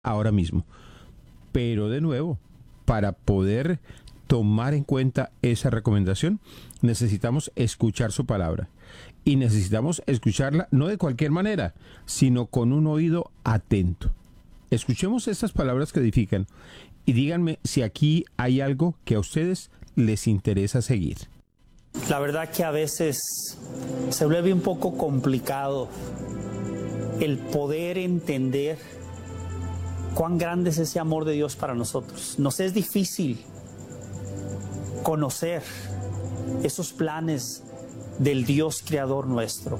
ahora mismo. Pero de nuevo, para poder tomar en cuenta esa recomendación, necesitamos escuchar su palabra. Y necesitamos escucharla no de cualquier manera, sino con un oído atento. Escuchemos estas palabras que edifican y díganme si aquí hay algo que a ustedes les interesa seguir. La verdad que a veces se vuelve un poco complicado el poder entender cuán grande es ese amor de Dios para nosotros. Nos es difícil conocer esos planes del Dios creador nuestro.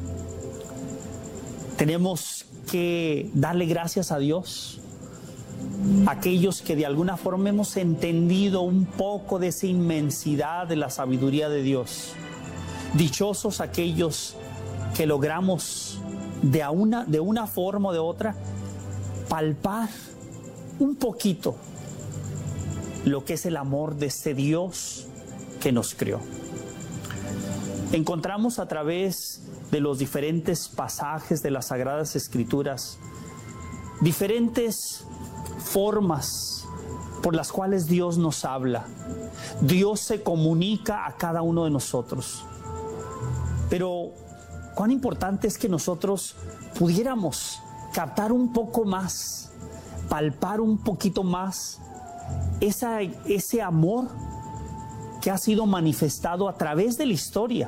Tenemos que darle gracias a Dios, aquellos que de alguna forma hemos entendido un poco de esa inmensidad de la sabiduría de Dios. Dichosos aquellos que logramos de una forma o de otra palpar un poquito lo que es el amor de este Dios que nos creó. Encontramos a través de los diferentes pasajes de las Sagradas Escrituras diferentes formas por las cuales Dios nos habla. Dios se comunica a cada uno de nosotros. Pero cuán importante es que nosotros pudiéramos captar un poco más, palpar un poquito más ese amor que ha sido manifestado a través de la historia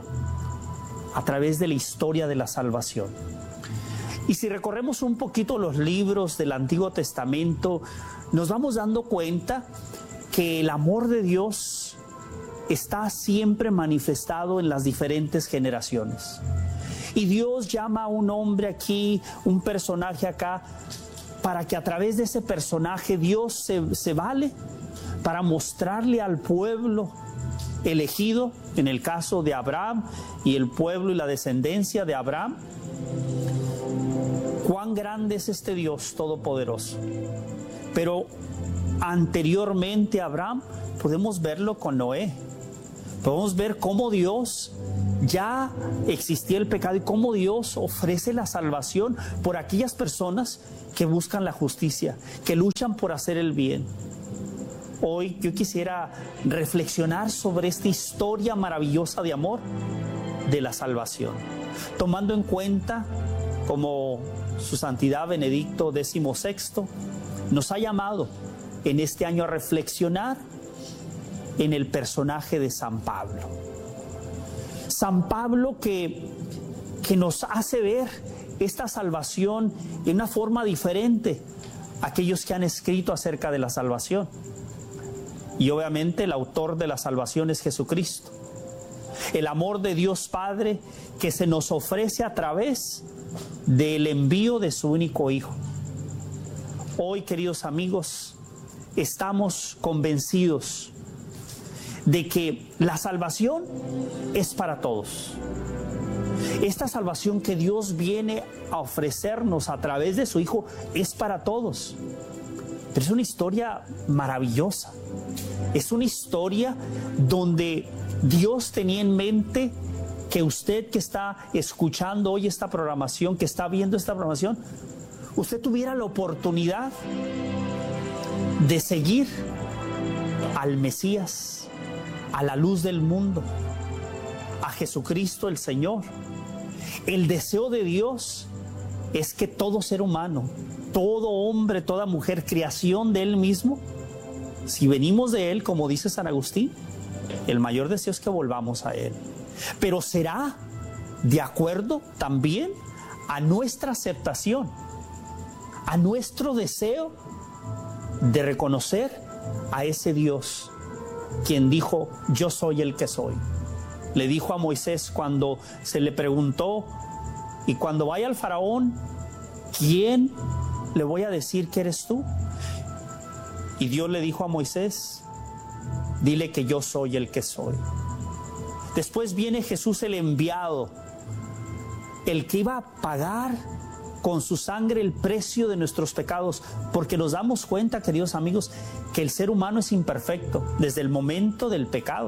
de la salvación. Y si recorremos un poquito los libros del Antiguo Testamento, nos vamos dando cuenta que el amor de Dios está siempre manifestado en las diferentes generaciones. Y Dios llama a un hombre aquí, un personaje acá, para que a través de ese personaje Dios se vale para mostrarle al pueblo elegido, en el caso de Abraham y el pueblo y la descendencia de Abraham, cuán grande es este Dios todopoderoso. Pero anteriormente a Abraham podemos verlo con Noé. Podemos ver cómo Dios ya existía el pecado y cómo Dios ofrece la salvación por aquellas personas que buscan la justicia, que luchan por hacer el bien. Hoy yo quisiera reflexionar sobre esta historia maravillosa de amor de la salvación, tomando en cuenta como su santidad Benedicto XVI nos ha llamado en este año a reflexionar en el personaje de San Pablo. San Pablo que nos hace ver esta salvación en una forma diferente a aquellos que han escrito acerca de la salvación. Y obviamente el autor de la salvación es Jesucristo. El amor de Dios Padre que se nos ofrece a través del envío de su único Hijo. Hoy, queridos amigos, estamos convencidos de que la salvación es para todos. Esta salvación que Dios viene a ofrecernos a través de su Hijo es para todos. Pero es una historia maravillosa. Es una historia donde Dios tenía en mente que usted que está escuchando hoy esta programación, que está viendo esta programación, usted tuviera la oportunidad de seguir al Mesías, a la luz del mundo, a Jesucristo el Señor. El deseo de Dios es que todo ser humano, todo hombre, toda mujer, creación de Él mismo, si venimos de Él, como dice San Agustín, el mayor deseo es que volvamos a Él. Pero será de acuerdo también a nuestra aceptación, a nuestro deseo de reconocer a ese Dios, quien dijo, yo soy el que soy. Le dijo a Moisés cuando se le preguntó, y cuando vaya al faraón, ¿quién le voy a decir que eres tú? Y Dios le dijo a Moisés, dile que yo soy el que soy. Después viene Jesús el enviado, el que iba a pagar con su sangre el precio de nuestros pecados, porque nos damos cuenta, queridos amigos, que el ser humano es imperfecto desde el momento del pecado.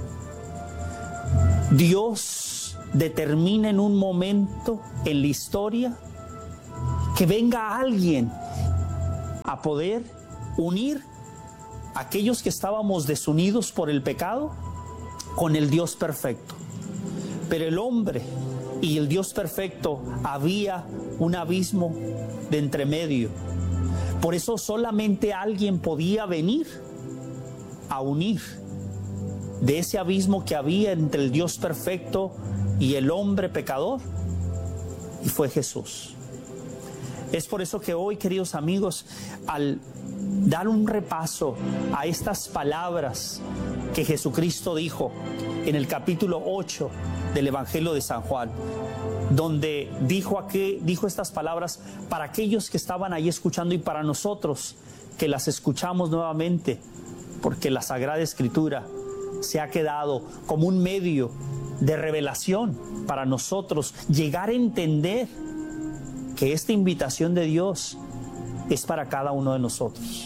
Dios determina en un momento en la historia que venga alguien a poder unir a aquellos que estábamos desunidos por el pecado con el Dios perfecto. Pero el hombre y el Dios perfecto, había un abismo de entremedio. Por eso solamente alguien podía venir a unir de ese abismo que había entre el Dios perfecto y el hombre pecador, y fue Jesús. Es por eso que hoy, queridos amigos, al dar un repaso a estas palabras que Jesucristo dijo en el capítulo 8 del Evangelio de San Juan, donde dijo estas palabras para aquellos que estaban ahí escuchando y para nosotros que las escuchamos nuevamente, porque la Sagrada Escritura se ha quedado como un medio de revelación para nosotros, llegar a entender que esta invitación de Dios es para cada uno de nosotros.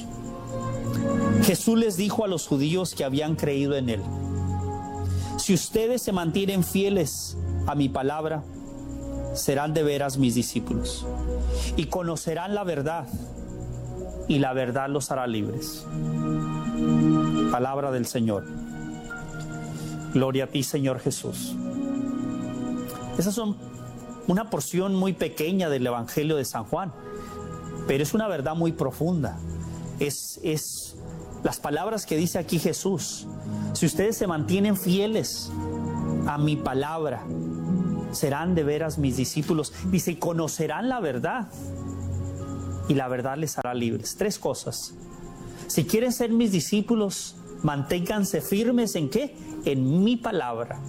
Jesús les dijo a los judíos que habían creído en Él: si ustedes se mantienen fieles a mi palabra, serán de veras mis discípulos y conocerán la verdad, y la verdad los hará libres. Palabra del Señor. Gloria a ti, Señor Jesús. Esas son una porción muy pequeña del Evangelio de San Juan, pero es una verdad muy profunda. Es las palabras que dice aquí Jesús: si ustedes se mantienen fieles a mi palabra, serán de veras mis discípulos. Dice, y conocerán la verdad, y la verdad les hará libres. Tres cosas. Si quieren ser mis discípulos, manténganse firmes ¿en qué? En mi palabra.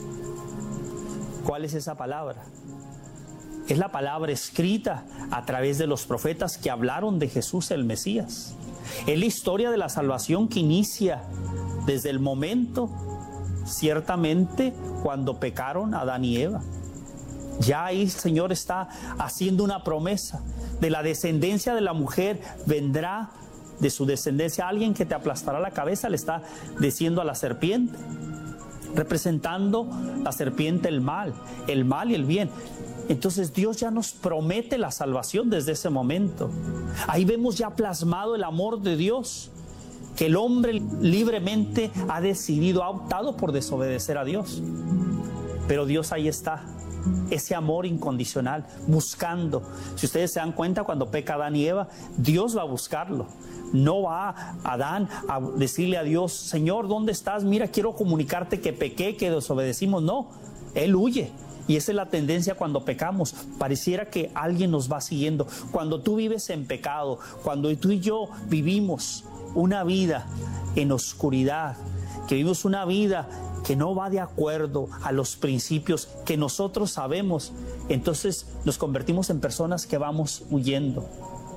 ¿Cuál es esa palabra? Es la palabra escrita a través de los profetas que hablaron de Jesús el Mesías. Es la historia de la salvación que inicia desde el momento, ciertamente, cuando pecaron Adán y Eva. Ya ahí el Señor está haciendo una promesa. De la descendencia de la mujer vendrá, de su descendencia, alguien que te aplastará la cabeza, le está diciendo a la serpiente, representando la serpiente el mal y el bien. Entonces Dios ya nos promete la salvación desde ese momento. Ahí vemos ya plasmado el amor de Dios, que el hombre libremente ha decidido, ha optado por desobedecer a Dios. Pero Dios ahí está, ese amor incondicional, buscando. Si ustedes se dan cuenta, cuando peca Adán y Eva, Dios va a buscarlo. No va Adán a decirle a Dios: Señor, ¿dónde estás? Mira, quiero comunicarte que pequé, que desobedecimos. No, Él huye. Y esa es la tendencia cuando pecamos. Pareciera que alguien nos va siguiendo. Cuando tú vives en pecado, cuando tú y yo vivimos una vida en oscuridad, que vivimos una vida que no va de acuerdo a los principios que nosotros sabemos, entonces nos convertimos en personas que vamos huyendo.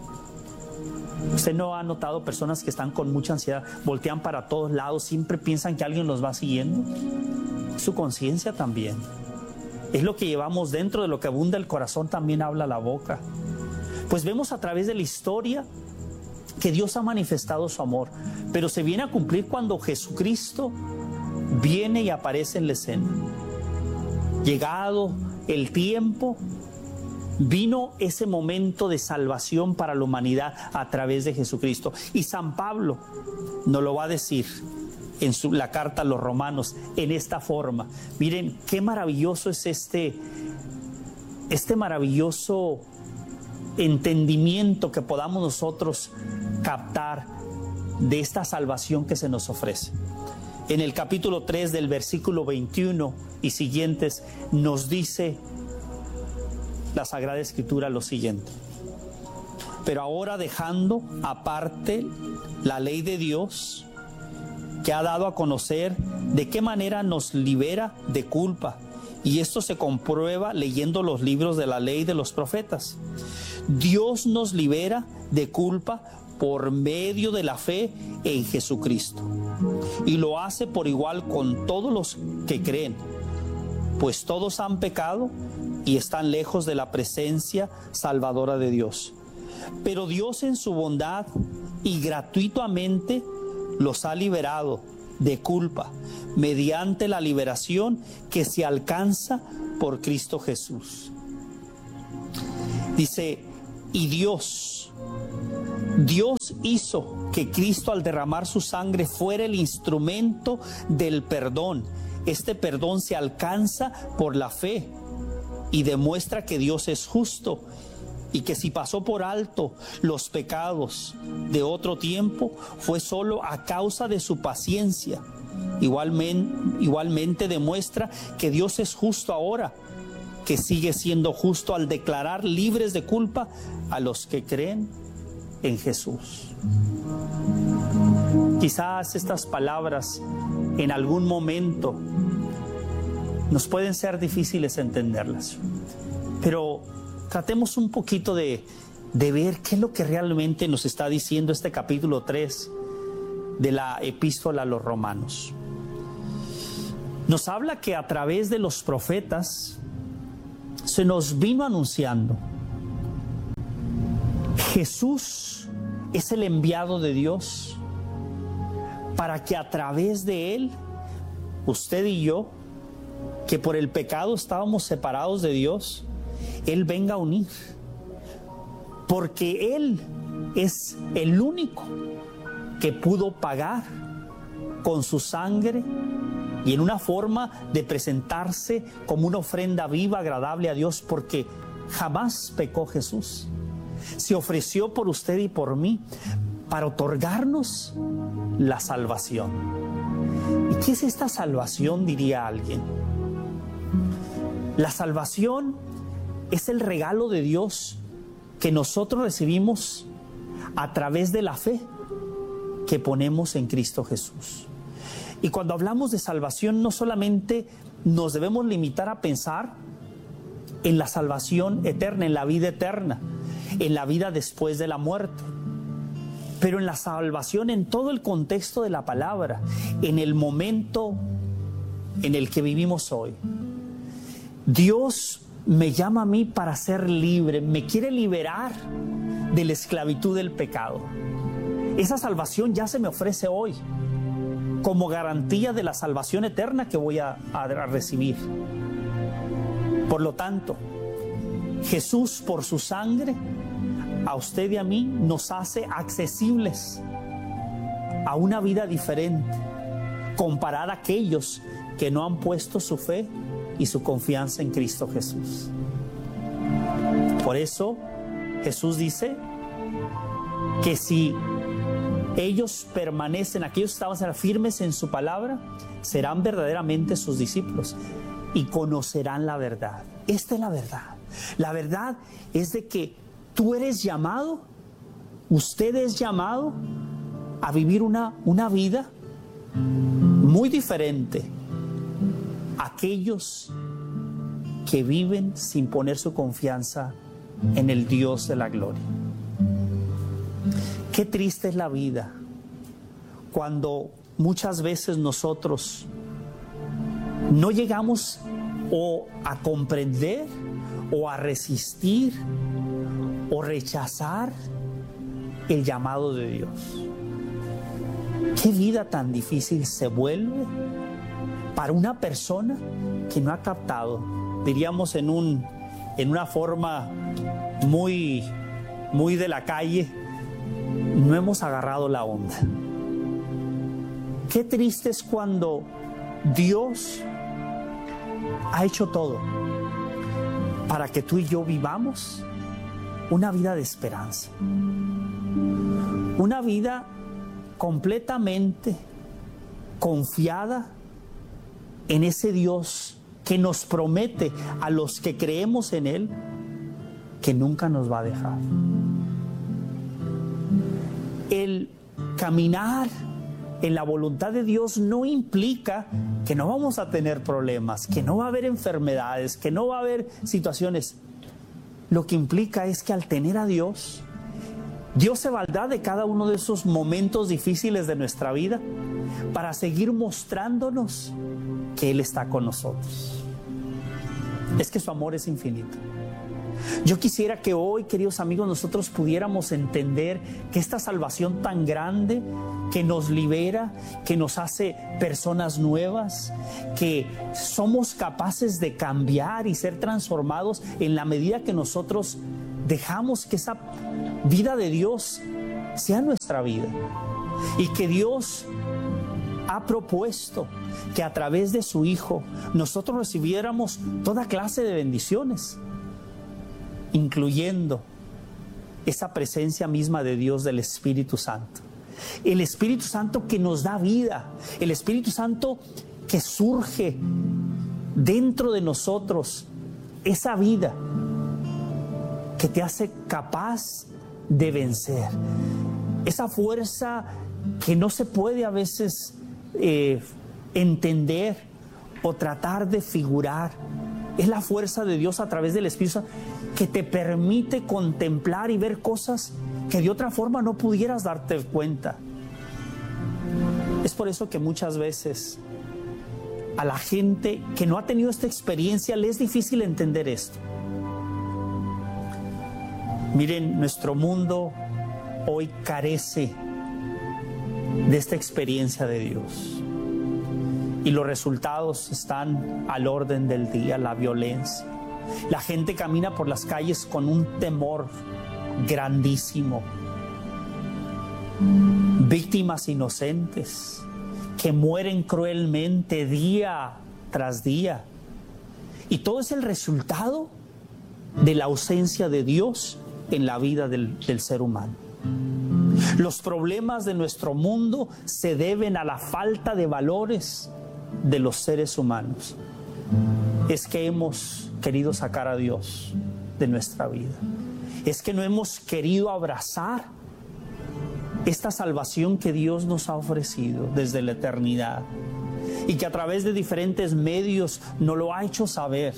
¿Usted no ha notado personas que están con mucha ansiedad, voltean para todos lados, siempre piensan que alguien los va siguiendo? Su conciencia también. Es lo que llevamos dentro, de lo que abunda el corazón también habla la boca. Pues vemos a través de la historia que Dios ha manifestado su amor, pero se viene a cumplir cuando Jesucristo viene y aparece en la escena. Llegado el tiempo, vino ese momento de salvación para la humanidad a través de Jesucristo. Y San Pablo nos lo va a decir en la carta a los Romanos en esta forma. Miren qué maravilloso es este maravilloso entendimiento que podamos nosotros captar de esta salvación que se nos ofrece. En el capítulo 3 del versículo 21 y siguientes nos dice la Sagrada Escritura lo siguiente: pero ahora, dejando aparte la ley de Dios, que ha dado a conocer de qué manera nos libera de culpa, y esto se comprueba leyendo los libros de la ley de los profetas. Dios nos libera de culpa por medio de la fe en Jesucristo, y lo hace por igual con todos los que creen, pues todos han pecado y están lejos de la presencia salvadora de Dios. Pero Dios, en su bondad y gratuitamente, los ha liberado de culpa mediante la liberación que se alcanza por Cristo Jesús. Dice, Y Dios hizo que Cristo, al derramar su sangre, fuera el instrumento del perdón. Este perdón se alcanza por la fe y demuestra que Dios es justo y que si pasó por alto los pecados de otro tiempo, fue solo a causa de su paciencia. Igualmente demuestra que Dios es justo ahora, que sigue siendo justo al declarar libres de culpa a los que creen en Jesús. Quizás estas palabras en algún momento nos pueden ser difíciles entenderlas, pero tratemos un poquito de ver qué es lo que realmente nos está diciendo este capítulo 3 de la epístola a los Romanos. Nos habla que a través de los profetas se nos vino anunciando: Jesús es el enviado de Dios para que a través de Él, usted y yo, que por el pecado estábamos separados de Dios, Él venga a unir. Porque Él es el único que pudo pagar con su sangre y en una forma de presentarse como una ofrenda viva, agradable a Dios, porque jamás pecó Jesús. Se ofreció por usted y por mí para otorgarnos la salvación. ¿Y qué es esta salvación?, diría alguien. La salvación es el regalo de Dios que nosotros recibimos a través de la fe que ponemos en Cristo Jesús. Y cuando hablamos de salvación, no solamente nos debemos limitar a pensar en la salvación eterna, en la vida eterna, en la vida después de la muerte, pero en la salvación en todo el contexto de la palabra, en el momento en el que vivimos hoy. Dios me llama a mí para ser libre, me quiere liberar de la esclavitud del pecado. Esa salvación ya se me ofrece hoy como garantía de la salvación eterna que voy a recibir. Por lo tanto, Jesús, por su sangre, a usted y a mí nos hace accesibles a una vida diferente, comparada a aquellos que no han puesto su fe y su confianza en Cristo Jesús. Por eso Jesús dice que si ellos permanecen, aquellos que estaban firmes en su palabra, serán verdaderamente sus discípulos y conocerán la verdad. Esta es la verdad. La verdad es de que tú eres llamado, usted es llamado a vivir una vida muy diferente a aquellos que viven sin poner su confianza en el Dios de la gloria. Qué triste es la vida cuando muchas veces nosotros no llegamos o a comprender o a resistir o rechazar el llamado de Dios. Qué vida tan difícil se vuelve para una persona que no ha captado, diríamos en una forma muy de la calle, no hemos agarrado la onda. Qué triste es cuando Dios ha hecho todo para que tú y yo vivamos una vida de esperanza, una vida completamente confiada en ese Dios que nos promete a los que creemos en Él que nunca nos va a dejar. El caminar en la voluntad de Dios no implica que no vamos a tener problemas, que no va a haber enfermedades, que no va a haber situaciones. Lo que implica es que al tener a Dios, Dios se valdrá de cada uno de esos momentos difíciles de nuestra vida para seguir mostrándonos que Él está con nosotros. Es que su amor es infinito. Yo quisiera que hoy, queridos amigos, nosotros pudiéramos entender que esta salvación tan grande que nos libera, que nos hace personas nuevas, que somos capaces de cambiar y ser transformados en la medida que nosotros dejamos que esa vida de Dios sea nuestra vida. Y que Dios ha propuesto que a través de su Hijo nosotros recibiéramos toda clase de bendiciones, incluyendo esa presencia misma de Dios, del Espíritu Santo. El Espíritu Santo que nos da vida, el Espíritu Santo que surge dentro de nosotros, esa vida que te hace capaz de vencer, esa fuerza que no se puede a veces entender o tratar de figurar. Es la fuerza de Dios a través del Espíritu Santo que te permite contemplar y ver cosas que de otra forma no pudieras darte cuenta. Es por eso que muchas veces a la gente que no ha tenido esta experiencia le es difícil entender esto. Miren, nuestro mundo hoy carece de esta experiencia de Dios. Y los resultados están al orden del día, la violencia. La gente camina por las calles con un temor grandísimo. Víctimas inocentes que mueren cruelmente día tras día. Y todo es el resultado de la ausencia de Dios en la vida del ser humano. Los problemas de nuestro mundo se deben a la falta de valores de los seres humanos. Es que hemos querido sacar a Dios de nuestra vida. Es que no hemos querido abrazar esta salvación que Dios nos ha ofrecido desde la eternidad y que a través de diferentes medios nos lo ha hecho saber.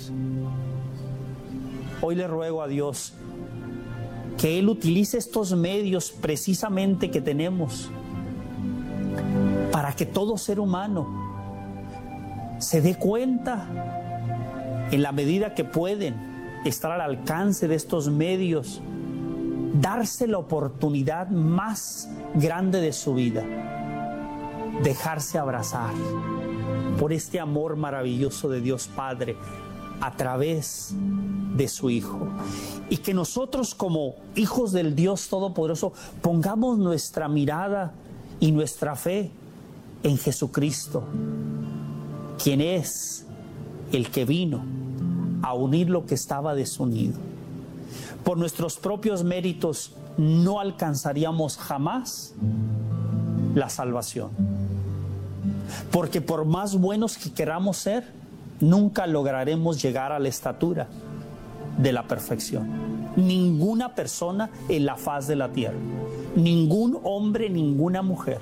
Hoy le ruego a Dios que Él utilice estos medios precisamente que tenemos para que todo ser humano se dé cuenta, en la medida que pueden estar al alcance de estos medios, darse la oportunidad más grande de su vida, dejarse abrazar por este amor maravilloso de Dios Padre a través de su Hijo. Y que nosotros, como hijos del Dios Todopoderoso, pongamos nuestra mirada y nuestra fe en Jesucristo, quien es el que vino a unir lo que estaba desunido. Por nuestros propios méritos no alcanzaríamos jamás la salvación, porque por más buenos que queramos ser, nunca lograremos llegar a la estatura de la perfección. Ninguna persona en la faz de la tierra, ningún hombre, ninguna mujer.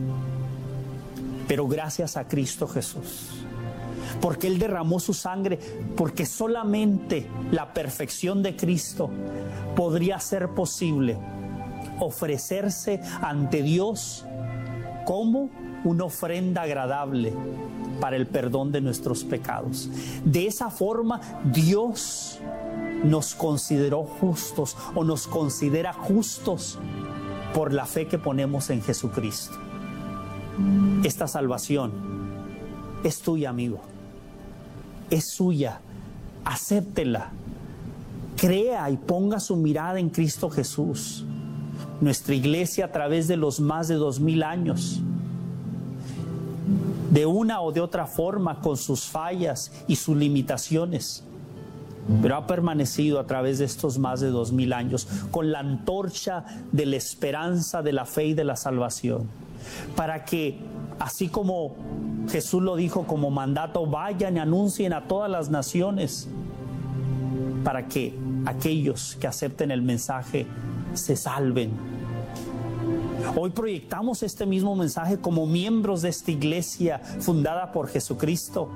Pero gracias a Cristo Jesús, porque Él derramó su sangre, porque solamente la perfección de Cristo podría ser posible ofrecerse ante Dios como una ofrenda agradable para el perdón de nuestros pecados. De esa forma Dios nos consideró justos, o nos considera justos por la fe que ponemos en Jesucristo. Esta salvación es tuya, amigo. Es suya. Acéptela. Crea y ponga su mirada en Cristo Jesús. Nuestra iglesia, a través de los más de 2000 años, de una o de otra forma, con sus fallas y sus limitaciones, pero ha permanecido a través de estos más de 2000 años con la antorcha de la esperanza, de la fe y de la salvación, para que, así como Jesús lo dijo como mandato, vayan y anuncien a todas las naciones, para que aquellos que acepten el mensaje se salven. Hoy proyectamos este mismo mensaje como miembros de esta iglesia fundada por Jesucristo,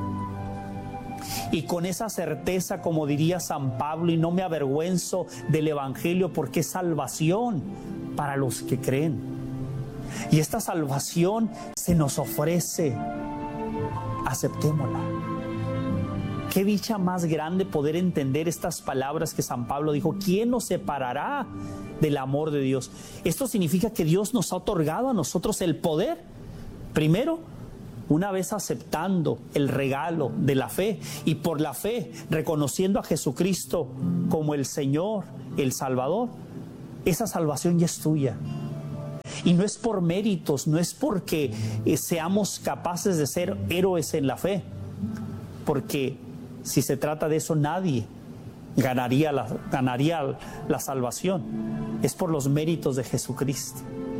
y con esa certeza, como diría San Pablo, y no me avergüenzo del Evangelio, porque es salvación para los que creen. Y esta salvación se nos ofrece. Aceptémosla. Qué dicha más grande poder entender estas palabras que San Pablo dijo: ¿quién nos separará del amor de Dios? Esto significa que Dios nos ha otorgado a nosotros el poder, primero, una vez aceptando el regalo de la fe y por la fe reconociendo a Jesucristo como el Señor, el Salvador, esa salvación ya es tuya. Y no es por méritos, no es porque seamos capaces de ser héroes en la fe, porque si se trata de eso nadie ganaría la salvación. Es por los méritos de Jesucristo.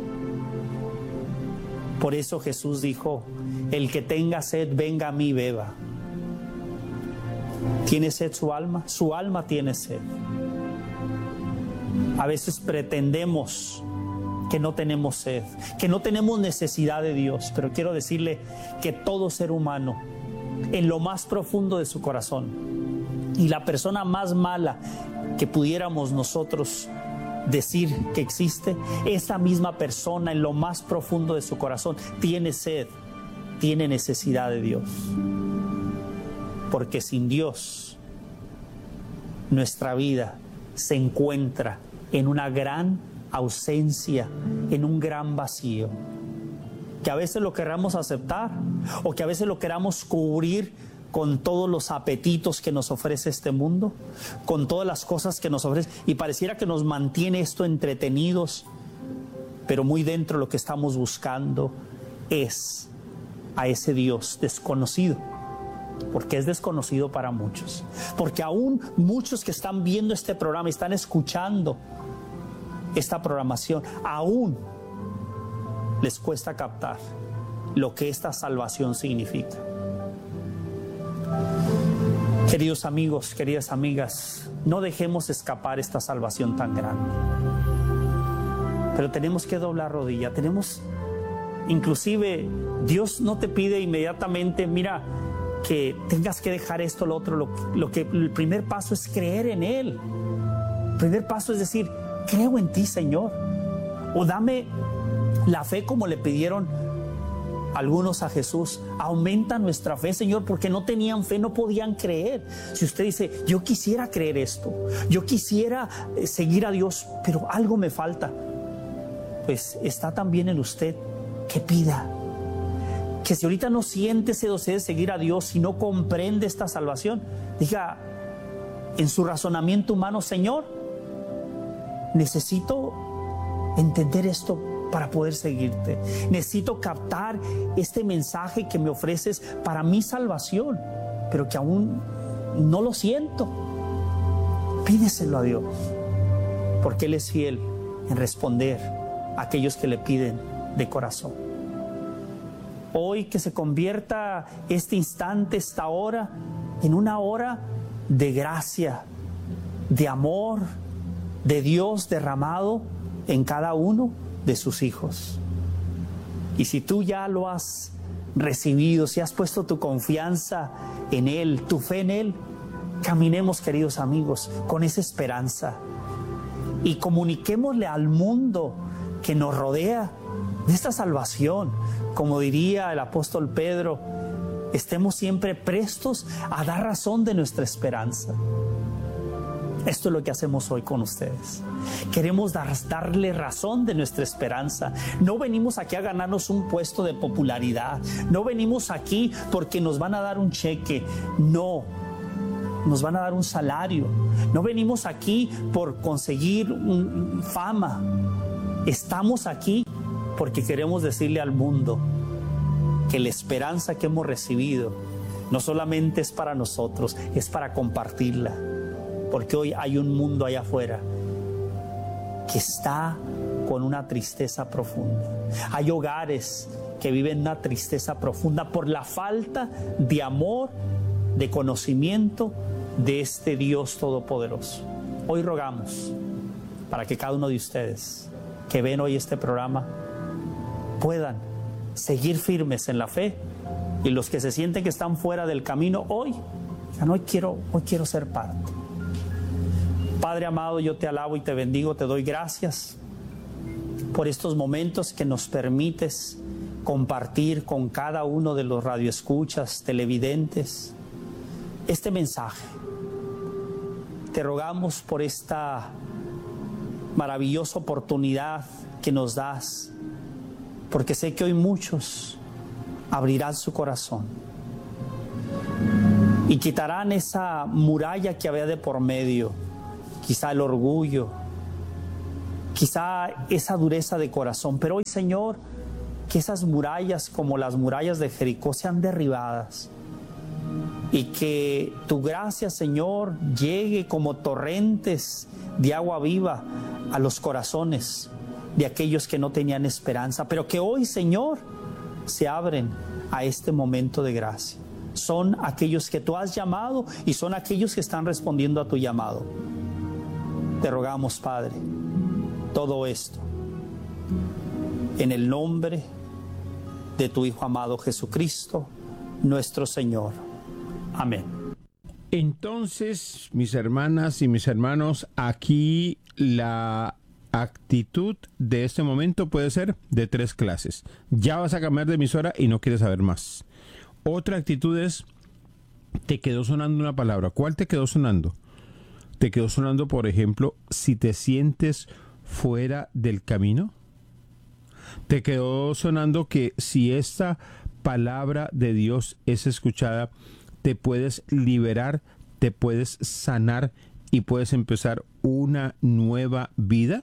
Por eso Jesús dijo: el que tenga sed, venga a mí y beba. ¿Tiene sed su alma? Su alma tiene sed. A veces pretendemos que no tenemos sed, que no tenemos necesidad de Dios, pero quiero decirle que todo ser humano, en lo más profundo de su corazón, y la persona más mala que pudiéramos nosotros decir que existe, esa misma persona en lo más profundo de su corazón tiene sed, tiene necesidad de Dios. Porque sin Dios, nuestra vida se encuentra en una gran ausencia, en un gran vacío, que a veces lo queramos aceptar o que a veces lo queramos cubrir con todos los apetitos que nos ofrece este mundo, con todas las cosas que nos ofrece, y pareciera que nos mantiene esto entretenidos, pero muy dentro lo que estamos buscando es a ese Dios desconocido, porque es desconocido para muchos, porque aún muchos que están viendo este programa y están escuchando esta programación, aún les cuesta captar lo que esta salvación significa. Queridos amigos, queridas amigas, no dejemos escapar esta salvación tan grande. Pero tenemos que doblar rodilla, inclusive Dios no te pide inmediatamente, mira, que tengas que dejar esto, lo otro, el primer paso es creer en Él. El primer paso es decir: creo en ti, Señor, o dame la fe como le pidieron algunos a Jesús. Aumenta nuestra fe, Señor, porque no tenían fe, no podían creer. Si usted dice: yo quisiera creer esto, yo quisiera seguir a Dios, pero algo me falta, pues está también en usted que pida. Que si ahorita no siente ese deseo de seguir a Dios, y no comprende esta salvación, diga en su razonamiento humano: Señor, necesito entender esto para poder seguirte. Necesito captar este mensaje que me ofreces para mi salvación, pero que aún no lo siento. Pídeselo a Dios, porque Él es fiel en responder a aquellos que le piden de corazón. Hoy que se convierta este instante, esta hora, en una hora de gracia, de amor, de Dios derramado en cada uno de sus hijos. Y si tú ya lo has recibido, si has puesto tu confianza en Él, tu fe en Él, caminemos, queridos amigos, con esa esperanza y comuniquémosle al mundo que nos rodea de esta salvación. Como diría el apóstol Pedro, estemos siempre prestos a dar razón de nuestra esperanza. Esto es lo que hacemos hoy con ustedes. Queremos darle razón de nuestra esperanza. No venimos aquí a ganarnos un puesto de popularidad. No venimos aquí porque nos van a dar un cheque. No, nos van a dar un salario. No venimos aquí por conseguir fama. Estamos aquí porque queremos decirle al mundo que la esperanza que hemos recibido no solamente es para nosotros, es para compartirla. Porque hoy hay un mundo allá afuera que está con una tristeza profunda. Hay hogares que viven una tristeza profunda por la falta de amor, de conocimiento de este Dios todopoderoso. Hoy rogamos para que cada uno de ustedes que ven hoy este programa puedan seguir firmes en la fe, y los que se sienten que están fuera del camino hoy quiero ser parte. Padre amado, yo te alabo y te bendigo, te doy gracias por estos momentos que nos permites compartir con cada uno de los radioescuchas, televidentes, este mensaje. Te rogamos por esta maravillosa oportunidad que nos das, porque sé que hoy muchos abrirán su corazón y quitarán esa muralla que había de por medio, quizá el orgullo, quizá esa dureza de corazón. Pero hoy, Señor, que esas murallas, como las murallas de Jericó, sean derribadas y que tu gracia, Señor, llegue como torrentes de agua viva a los corazones de aquellos que no tenían esperanza, pero que hoy, Señor, se abren a este momento de gracia. Son aquellos que tú has llamado y son aquellos que están respondiendo a tu llamado. Te rogamos, Padre, todo esto en el nombre de tu Hijo amado Jesucristo, nuestro Señor. Amén. Entonces, mis hermanas y mis hermanos, aquí la actitud de este momento puede ser de 3 clases. Ya vas a cambiar de emisora y no quieres saber más. Otra actitud es, te quedó sonando una palabra. ¿Cuál te quedó sonando? Te quedó sonando, por ejemplo, si te sientes fuera del camino. Te quedó sonando que si esta palabra de Dios es escuchada, te puedes liberar, te puedes sanar y puedes empezar una nueva vida.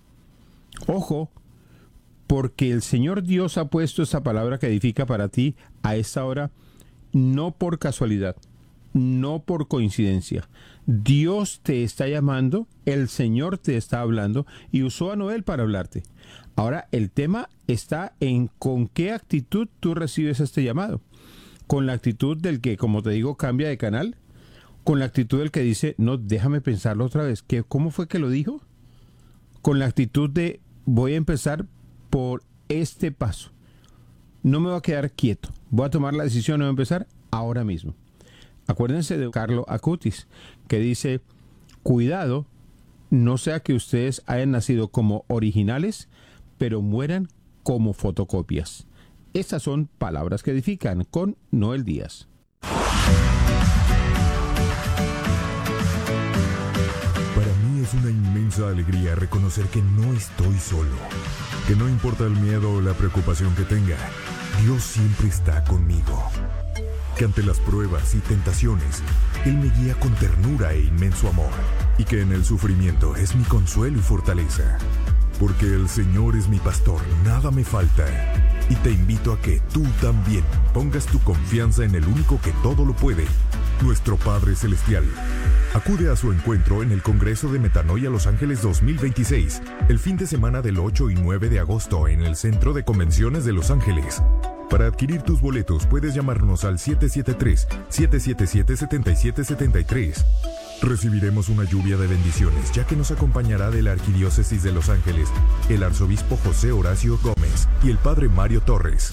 Ojo, porque el Señor Dios ha puesto esa palabra que edifica para ti a esta hora, no por casualidad, no por coincidencia. Dios te está llamando, el Señor te está hablando y usó a Noel para hablarte. Ahora, el tema está en con qué actitud tú recibes este llamado. Con la actitud del que, como te digo, cambia de canal. Con la actitud del que dice, no, déjame pensarlo otra vez. ¿Cómo fue que lo dijo? Con la actitud de, voy a empezar por este paso. No me voy a quedar quieto. Voy a tomar la decisión de empezar ahora mismo. Acuérdense de Carlo Acutis, que dice, cuidado, no sea que ustedes hayan nacido como originales, pero mueran como fotocopias. Estas son palabras que edifican con Noel Díaz. Para mí es una inmensa alegría reconocer que no estoy solo, que no importa el miedo o la preocupación que tenga, Dios siempre está conmigo. Que ante las pruebas y tentaciones, Él me guía con ternura e inmenso amor, y que en el sufrimiento es mi consuelo y fortaleza. Porque el Señor es mi pastor, nada me falta. Y te invito a que tú también pongas tu confianza en el único que todo lo puede, nuestro Padre Celestial. Acude a su encuentro en el Congreso de Metanoia Los Ángeles 2026, el fin de semana del 8 y 9 de agosto en el Centro de Convenciones de Los Ángeles. Para adquirir tus boletos puedes llamarnos al 773-777-7773. Recibiremos una lluvia de bendiciones, ya que nos acompañará de la Arquidiócesis de Los Ángeles el arzobispo José Horacio Gómez y el padre Mario Torres.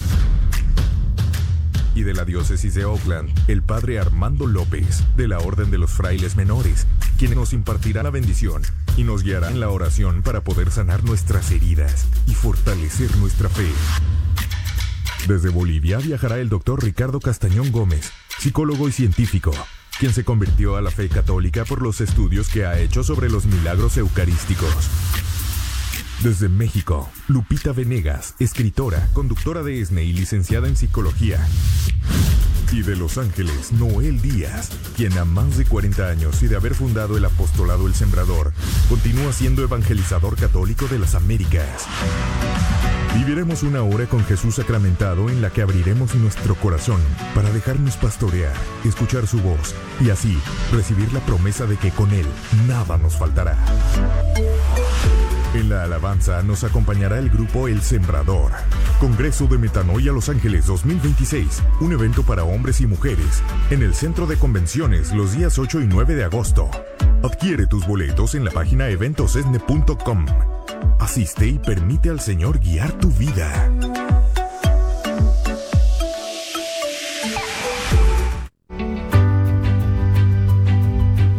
Y de la Diócesis de Oakland, el padre Armando López, de la Orden de los Frailes Menores, quien nos impartirá la bendición y nos guiará en la oración para poder sanar nuestras heridas y fortalecer nuestra fe. Desde Bolivia viajará el doctor Ricardo Castañón Gómez, psicólogo y científico, quien se convirtió a la fe católica por los estudios que ha hecho sobre los milagros eucarísticos. Desde México, Lupita Venegas, escritora, conductora de ESNE y licenciada en psicología. Y de Los Ángeles, Noel Díaz, quien a más de 40 años y de haber fundado el apostolado El Sembrador, continúa siendo evangelizador católico de las Américas. Viviremos una hora con Jesús sacramentado en la que abriremos nuestro corazón para dejarnos pastorear, escuchar su voz y así recibir la promesa de que con Él nada nos faltará. En la alabanza nos acompañará el grupo El Sembrador. Congreso de Metanoia Los Ángeles 2026, un evento para hombres y mujeres, en el Centro de Convenciones los días 8 y 9 de agosto. Adquiere tus boletos en la página eventosesne.com. Asiste y permite al Señor guiar tu vida.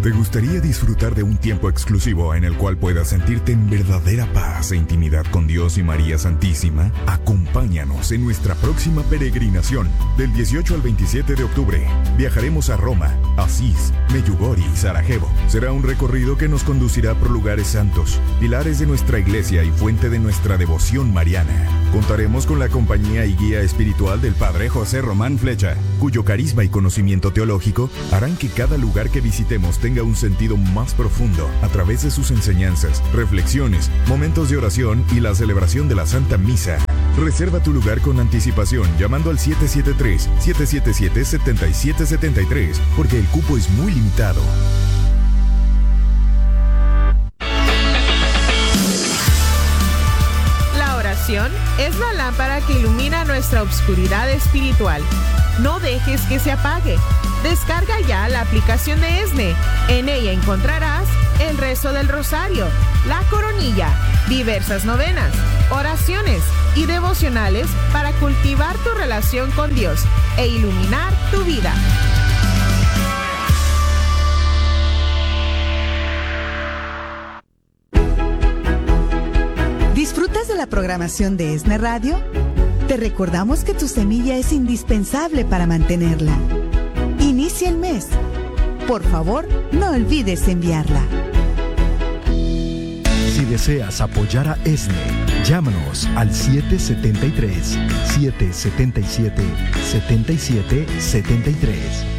¿Te gustaría disfrutar de un tiempo exclusivo en el cual puedas sentirte en verdadera paz e intimidad con Dios y María Santísima? Acompáñanos en nuestra próxima peregrinación. Del 18 al 27 de octubre, viajaremos a Roma, Asís, Medjugorje y Sarajevo. Será un recorrido que nos conducirá por lugares santos, pilares de nuestra iglesia y fuente de nuestra devoción mariana. Contaremos con la compañía y guía espiritual del Padre José Román Flecha, cuyo carisma y conocimiento teológico harán que cada lugar que visitemos tenga un sentido más profundo a través de sus enseñanzas, reflexiones, momentos de oración y la celebración de la Santa Misa. Reserva tu lugar con anticipación llamando al 773-777-7773 porque el cupo es muy limitado. La oración es la lámpara que ilumina nuestra oscuridad espiritual. No dejes que se apague. Descarga ya la aplicación de ESNE. En ella encontrarás el rezo del rosario, la coronilla, diversas novenas, oraciones y devocionales para cultivar tu relación con Dios e iluminar tu vida. ¿Disfrutas de la programación de ESNE Radio? Te recordamos que tu semilla es indispensable para mantenerla. Inicia el mes. Por favor, no olvides enviarla. Si deseas apoyar a ESNE, llámanos al 773-777-7773.